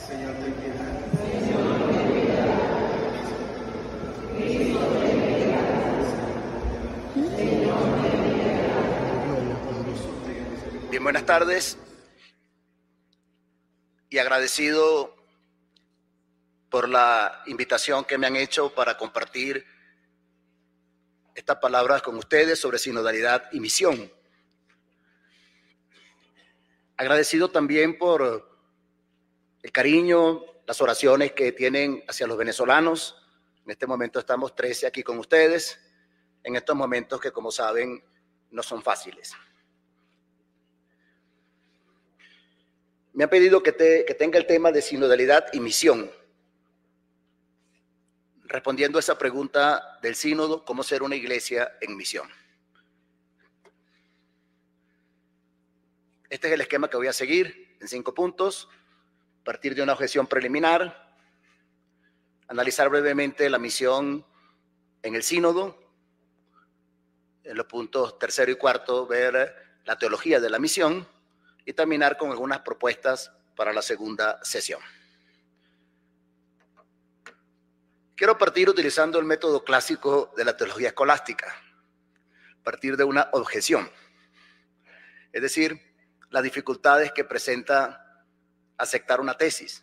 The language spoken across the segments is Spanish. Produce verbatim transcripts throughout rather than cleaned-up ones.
Señor, ten piedad. Bien, buenas tardes y agradecido por la invitación que me han hecho para compartir estas palabras con ustedes sobre sinodalidad y misión. Agradecido también por el cariño, las oraciones que tienen hacia los venezolanos. En este momento estamos trece aquí con ustedes, en estos momentos que, como saben, no son fáciles. Me han pedido que, te, que tenga el tema de sinodalidad y misión, respondiendo a esa pregunta del sínodo, ¿cómo ser una iglesia en misión? Este es el esquema que voy a seguir en cinco puntos. Partir de una objeción preliminar, analizar brevemente la misión en el sínodo, en los puntos tercero y cuarto, ver la teología de la misión y terminar con algunas propuestas para la segunda sesión. Quiero partir utilizando el método clásico de la teología escolástica, partir de una objeción, es decir, las dificultades que presenta aceptar una tesis.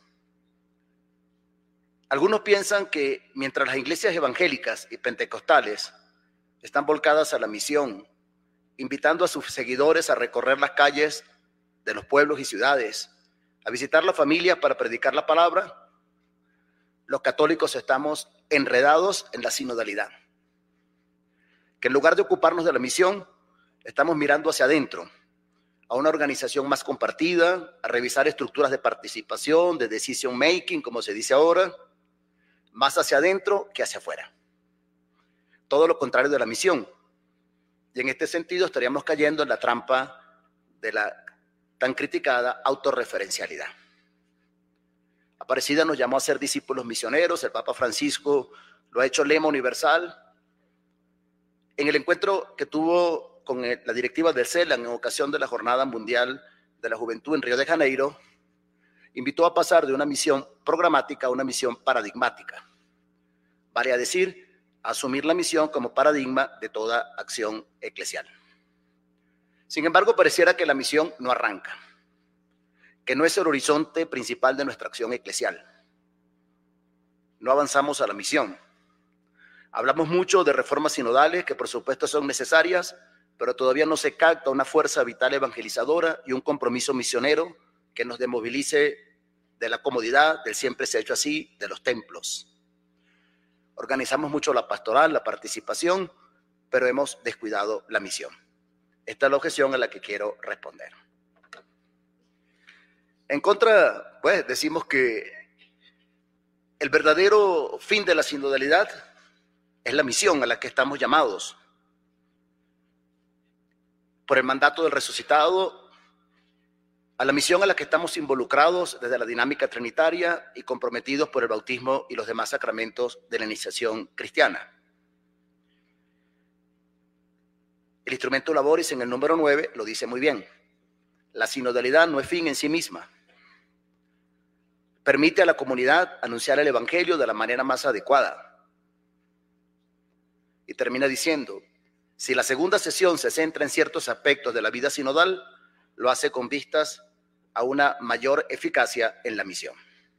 Algunos piensan que mientras las iglesias evangélicas y pentecostales están volcadas a la misión, invitando a sus seguidores a recorrer las calles de los pueblos y ciudades, a visitar la familia para predicar la palabra, los católicos estamos enredados en la sinodalidad. Que en lugar de ocuparnos de la misión, estamos mirando hacia adentro, a una organización más compartida, a revisar estructuras de participación, de decision making, como se dice ahora, más hacia adentro que hacia afuera. Todo lo contrario de la misión. Y en este sentido estaríamos cayendo en la trampa de la tan criticada autorreferencialidad. Aparecida nos llamó a ser discípulos misioneros, el Papa Francisco lo ha hecho lema universal. En el encuentro que tuvo con la directiva del CELAC en ocasión de la Jornada Mundial de la Juventud en Río de Janeiro, invitó a pasar de una misión programática a una misión paradigmática. Vale a decir, asumir la misión como paradigma de toda acción eclesial. Sin embargo, pareciera que la misión no arranca, que no es el horizonte principal de nuestra acción eclesial. No avanzamos a la misión. Hablamos mucho de reformas sinodales, que por supuesto son necesarias, pero todavía no se capta una fuerza vital evangelizadora y un compromiso misionero que nos desmovilice de la comodidad, del siempre se ha hecho así, de los templos. Organizamos mucho la pastoral, la participación, pero hemos descuidado la misión. Esta es la objeción a la que quiero responder. En contra, pues, decimos que el verdadero fin de la sinodalidad es la misión a la que estamos llamados por el mandato del resucitado, a la misión a la que estamos involucrados desde la dinámica trinitaria y comprometidos por el bautismo y los demás sacramentos de la iniciación cristiana. El instrumento Laboris en el número nueve lo dice muy bien. La sinodalidad no es fin en sí misma. Permite a la comunidad anunciar el evangelio de la manera más adecuada. Y termina diciendo, si la segunda sesión se centra en ciertos aspectos de la vida sinodal, lo hace con vistas a una mayor eficacia en la misión.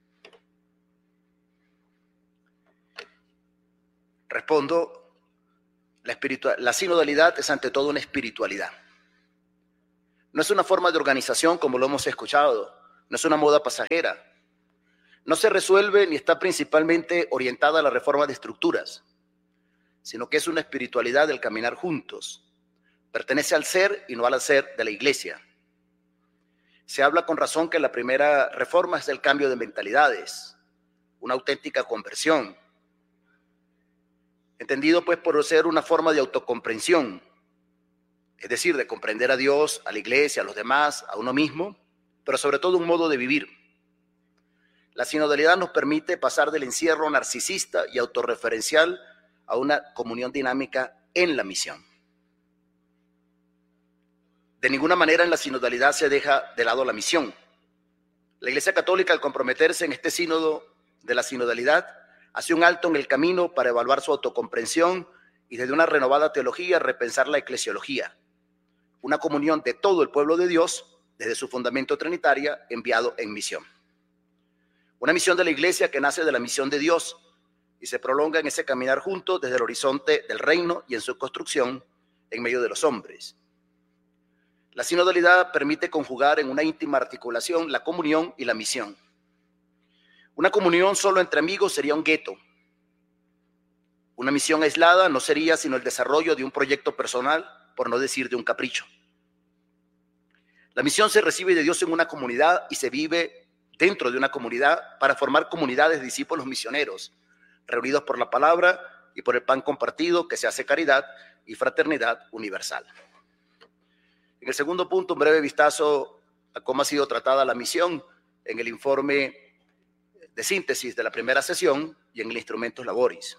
Respondo, la, espiritual, la sinodalidad es ante todo una espiritualidad. No es una forma de organización como lo hemos escuchado, no es una moda pasajera. No se resuelve ni está principalmente orientada a la reforma de estructuras, sino que es una espiritualidad del caminar juntos. Pertenece al ser y no al hacer de la iglesia. Se habla con razón que la primera reforma es el cambio de mentalidades, una auténtica conversión, entendido pues por ser una forma de autocomprensión, es decir, de comprender a Dios, a la iglesia, a los demás, a uno mismo, pero sobre todo un modo de vivir. La sinodalidad nos permite pasar del encierro narcisista y autorreferencial a una comunión dinámica en la misión. De ninguna manera en la sinodalidad se deja de lado la misión. La Iglesia Católica, al comprometerse en este sínodo de la sinodalidad, hace un alto en el camino para evaluar su autocomprensión y desde una renovada teología repensar la eclesiología, una comunión de todo el pueblo de Dios desde su fundamento trinitario enviado en misión. Una misión de la Iglesia que nace de la misión de Dios y se prolonga en ese caminar juntos desde el horizonte del reino y en su construcción en medio de los hombres. La sinodalidad permite conjugar en una íntima articulación la comunión y la misión. Una comunión solo entre amigos sería un gueto. Una misión aislada no sería sino el desarrollo de un proyecto personal, por no decir de un capricho. La misión se recibe de Dios en una comunidad y se vive dentro de una comunidad para formar comunidades de discípulos misioneros, reunidos por la palabra y por el pan compartido que se hace caridad y fraternidad universal. En el segundo punto, un breve vistazo a cómo ha sido tratada la misión en el informe de síntesis de la primera sesión y en el Instrumentus Laboris.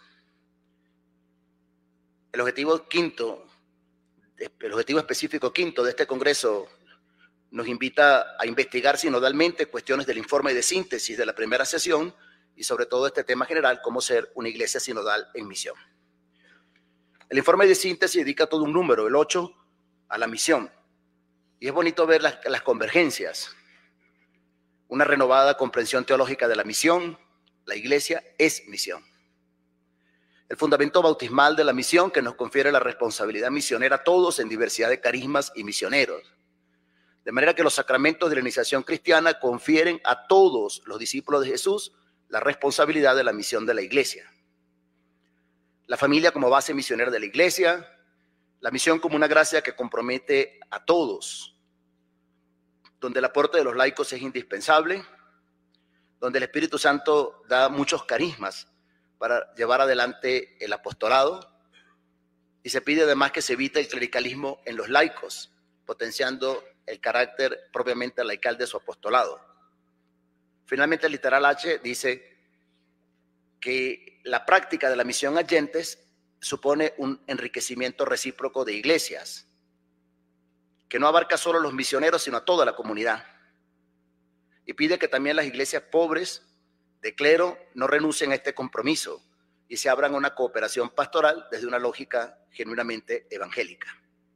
El objetivo quinto, el objetivo específico quinto de este congreso nos invita a investigar sinodalmente cuestiones del informe de síntesis de la primera sesión y sobre todo este tema general, cómo ser una iglesia sinodal en misión. El informe de síntesis dedica todo un número, el ocho, a la misión. Y es bonito ver las, las convergencias. Una renovada comprensión teológica de la misión. La iglesia es misión. El fundamento bautismal de la misión que nos confiere la responsabilidad misionera a todos en diversidad de carismas y misioneros. De manera que los sacramentos de la iniciación cristiana confieren a todos los discípulos de Jesús la responsabilidad de la misión de la iglesia. La familia como base misionera de la iglesia, la misión como una gracia que compromete a todos, donde el aporte de los laicos es indispensable, donde el Espíritu Santo da muchos carismas para llevar adelante el apostolado, y se pide además que se evite el clericalismo en los laicos, potenciando el carácter propiamente laical de su apostolado. Finalmente, el literal H dice que la práctica de la misión agentes supone un enriquecimiento recíproco de iglesias, que no abarca solo a los misioneros, sino a toda la comunidad. Y pide que también las iglesias pobres de clero no renuncien a este compromiso y se abran a una cooperación pastoral desde una lógica genuinamente evangélica.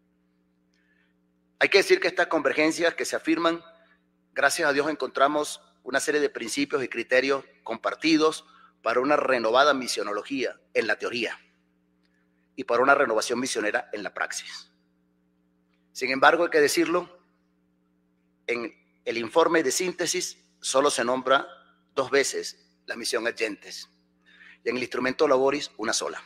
Hay que decir que estas convergencias que se afirman, gracias a Dios encontramos una serie de principios y criterios compartidos para una renovada misionología en la teoría y para una renovación misionera en la praxis. Sin embargo, hay que decirlo, en el informe de síntesis solo se nombra dos veces la misión agentes y en el Instrumento Laboris una sola.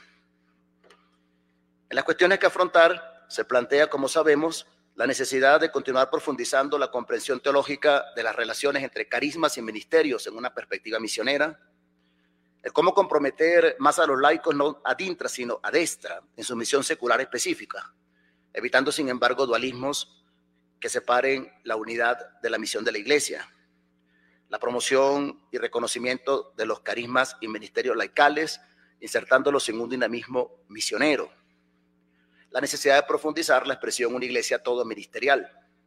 En las cuestiones que afrontar se plantea, como sabemos, la necesidad de continuar profundizando la comprensión teológica de las relaciones entre carismas y ministerios en una perspectiva misionera, el cómo comprometer más a los laicos no ad intra, sino ad extra en su misión secular específica, evitando sin embargo dualismos que separen la unidad de la misión de la iglesia, la promoción y reconocimiento de los carismas y ministerios laicales, insertándolos en un dinamismo misionero, la necesidad de profundizar la expresión una iglesia todo ministerial.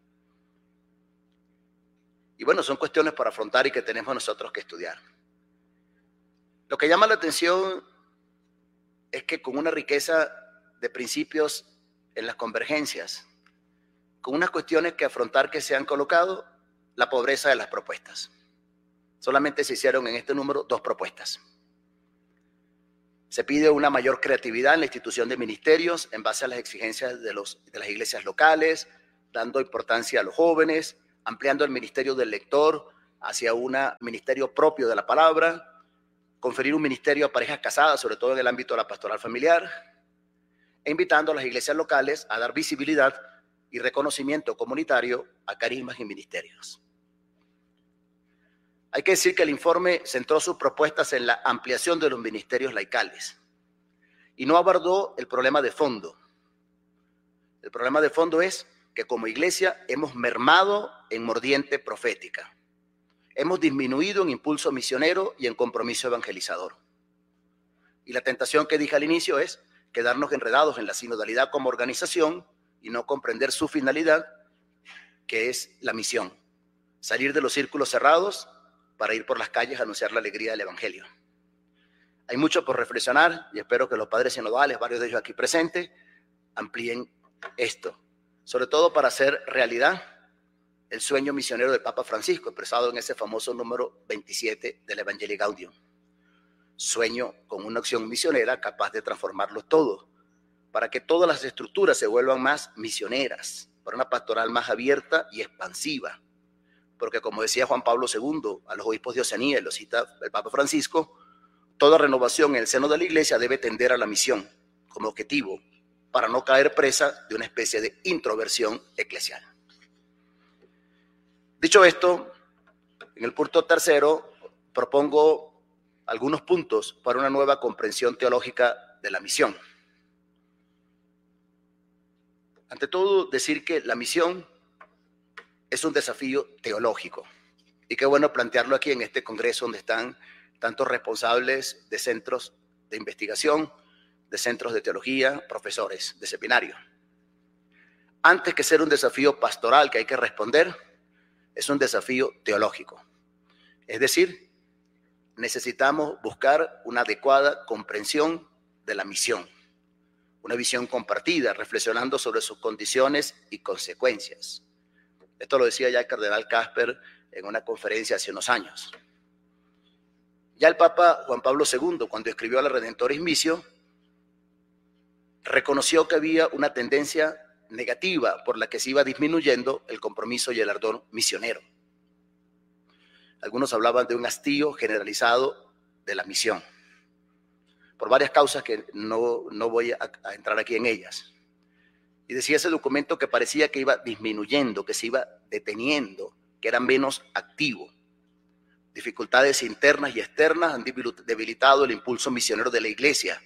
Y bueno, son cuestiones para afrontar y que tenemos nosotros que estudiar. Lo que llama la atención es que con una riqueza de principios en las convergencias, con unas cuestiones que afrontar que se han colocado, la pobreza de las propuestas. Solamente se hicieron en este número dos propuestas. Se pide una mayor creatividad en la institución de ministerios en base a las exigencias de, los, de las iglesias locales, dando importancia a los jóvenes, ampliando el ministerio del lector hacia un ministerio propio de la palabra, conferir un ministerio a parejas casadas, sobre todo en el ámbito de la pastoral familiar, e invitando a las iglesias locales a dar visibilidad y reconocimiento comunitario a carismas y ministerios. Hay que decir que el informe centró sus propuestas en la ampliación de los ministerios laicales y no abordó el problema de fondo. El problema de fondo es que como iglesia hemos mermado en mordiente profética. Hemos disminuido en impulso misionero y en compromiso evangelizador. Y la tentación que dije al inicio es quedarnos enredados en la sinodalidad como organización y no comprender su finalidad, que es la misión. salir de los círculos cerrados para ir por las calles a anunciar la alegría del Evangelio. Hay mucho por reflexionar y espero que los padres sinodales, varios de ellos aquí presentes, amplíen esto, sobre todo para hacer realidad el sueño misionero del Papa Francisco, expresado en ese famoso número veintisiete del Evangelii Gaudium. Sueño con una acción misionera capaz de transformarlo todo, para que todas las estructuras se vuelvan más misioneras, para una pastoral más abierta y expansiva. Porque como decía Juan Pablo segundo a los obispos de Oceanía, y lo cita el Papa Francisco, toda renovación en el seno de la Iglesia debe tender a la misión como objetivo, para no caer presa de una especie de introversión eclesial. Dicho esto, en el punto tercero propongo algunos puntos para una nueva comprensión teológica de la misión. Ante todo, decir que la misión es un desafío teológico. Y qué bueno plantearlo aquí en este congreso donde están tantos responsables de centros de investigación, de centros de teología, profesores de seminario. Antes que ser un desafío pastoral que hay que responder, es un desafío teológico. Es decir, necesitamos buscar una adecuada comprensión de la misión, una visión compartida, reflexionando sobre sus condiciones y consecuencias. Esto lo decía ya el cardenal Casper en una conferencia hace unos años. Ya el Papa Juan Pablo segundo, cuando escribió a la Redentoris Missio, reconoció que había una tendencia negativa por la que se iba disminuyendo el compromiso y el ardor misionero. Algunos hablaban de un hastío generalizado de la misión, por varias causas que no, no voy a, a entrar aquí en ellas. Y decía ese documento que parecía que iba disminuyendo, que se iba deteniendo, que era menos activo. Dificultades internas y externas han debilitado el impulso misionero de la Iglesia.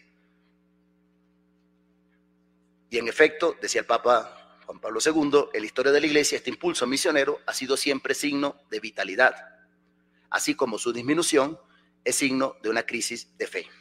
Y en efecto, decía el Papa Juan Pablo segundo, en la historia de la Iglesia este impulso misionero ha sido siempre signo de vitalidad, así como su disminución es signo de una crisis de fe.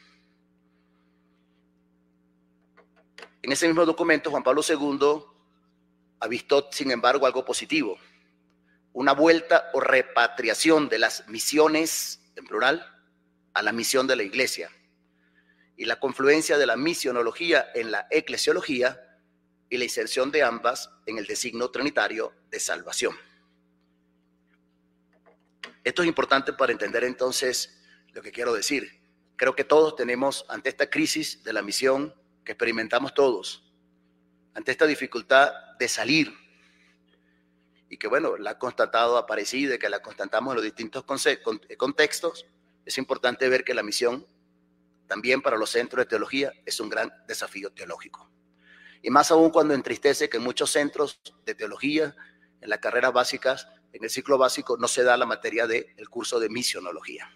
En ese mismo documento, Juan Pablo segundo avistó, sin embargo, algo positivo, una vuelta o repatriación de las misiones, en plural, a la misión de la Iglesia, y la confluencia de la misionología en la eclesiología y la inserción de ambas en el designio trinitario de salvación. Esto es importante para entender entonces lo que quiero decir. Creo que todos tenemos, ante esta crisis de la misión que experimentamos todos, ante esta dificultad de salir, y que bueno, la ha constatado Aparecida, que la constatamos en los distintos contextos, es importante ver que la misión también para los centros de teología es un gran desafío teológico. Y más aún cuando entristece que en muchos centros de teología, en las carreras básicas, en el ciclo básico, no se da la materia del curso de misionología.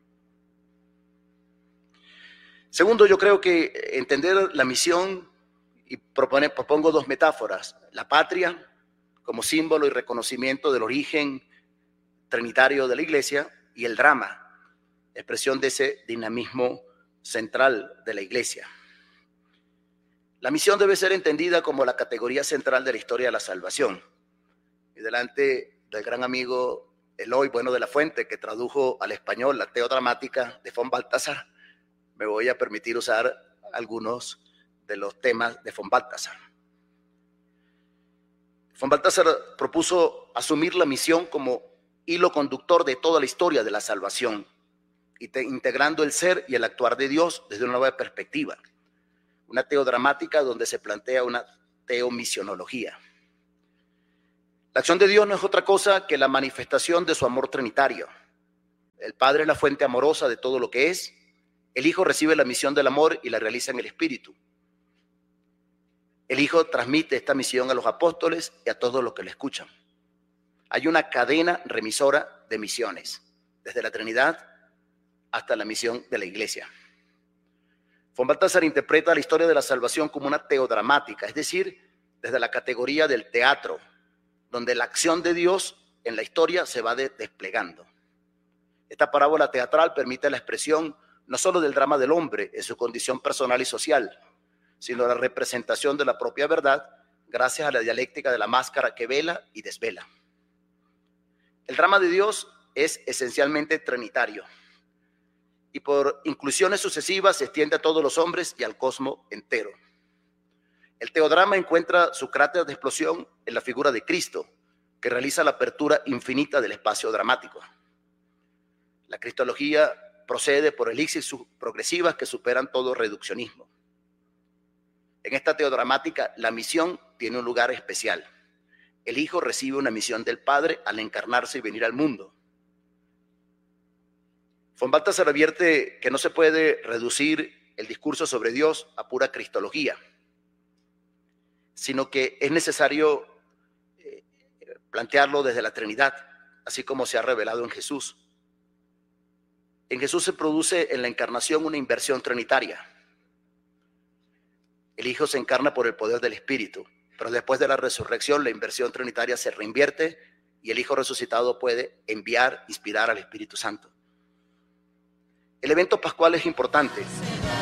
Segundo, yo creo que entender la misión, y propone, propongo dos metáforas: la patria como símbolo y reconocimiento del origen trinitario de la Iglesia, y el drama, expresión de ese dinamismo central de la Iglesia. La misión debe ser entendida como la categoría central de la historia de la salvación. Y delante del gran amigo Eloy Bueno de la Fuente, que tradujo al español la teodramática de von Balthasar, me voy a permitir usar algunos de los temas de von Balthasar. Von Balthasar propuso asumir la misión como hilo conductor de toda la historia de la salvación, integrando el ser y el actuar de Dios desde una nueva perspectiva, una teodramática donde se plantea una teomisionología. La acción de Dios no es otra cosa que la manifestación de su amor trinitario. El Padre es la fuente amorosa de todo lo que es, el Hijo recibe la misión del amor y la realiza en el Espíritu. El Hijo transmite esta misión a los apóstoles y a todos los que le escuchan. Hay una cadena remisora de misiones, desde la Trinidad hasta la misión de la Iglesia. Von Balthasar interpreta la historia de la salvación como una teodramática, es decir, desde la categoría del teatro, donde la acción de Dios en la historia se va de desplegando. Esta parábola teatral permite la expresión no solo del drama del hombre en su condición personal y social, sino la representación de la propia verdad gracias a la dialéctica de la máscara que vela y desvela. El drama de Dios es esencialmente trinitario y por inclusiones sucesivas se extiende a todos los hombres y al cosmos entero. El teodrama encuentra su cráter de explosión en la figura de Cristo, que realiza la apertura infinita del espacio dramático. La cristología procede por elipsis progresivas que superan todo reduccionismo. En esta teodramática, la misión tiene un lugar especial. El Hijo recibe una misión del Padre al encarnarse y venir al mundo. Von Balthasar advierte que no se puede reducir el discurso sobre Dios a pura cristología, sino que es necesario eh, plantearlo desde la Trinidad, así como se ha revelado en Jesús. En Jesús se produce en la encarnación una inversión trinitaria. El Hijo se encarna por el poder del Espíritu, pero después de la resurrección la inversión trinitaria se reinvierte y el Hijo resucitado puede enviar, inspirar al Espíritu Santo. El evento pascual es importante